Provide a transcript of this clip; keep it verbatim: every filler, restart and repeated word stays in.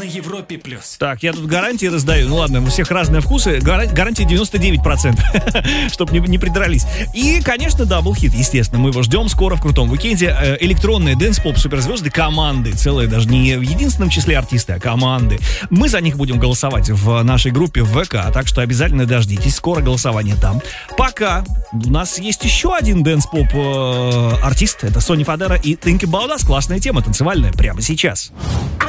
Европе плюс. Так, я тут гарантии раздаю. Ну ладно, у всех разные вкусы. Гаран- гарантия девяносто девять процентов. Чтоб не, не придрались. И, конечно, даблхит, естественно. Мы его ждем скоро в крутом уикенде. Э, электронные дэнс-поп суперзвезды, команды. Целые, даже не в единственном числе артисты, а команды. Мы за них будем голосовать в нашей группе в ВК. Так что обязательно дождитесь. Скоро голосование там. Пока у нас есть еще один дэнс-поп э, артист. Это Сони Фадера и Think About Us. Классная тема, танцевальная, прямо сейчас.